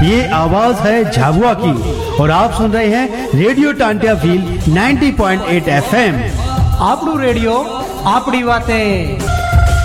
ये आवाज है झाबुआ की और आप सुन रहे हैं radio Tantia feel 90.8 FM। आपनू radio आपड़ी बातें।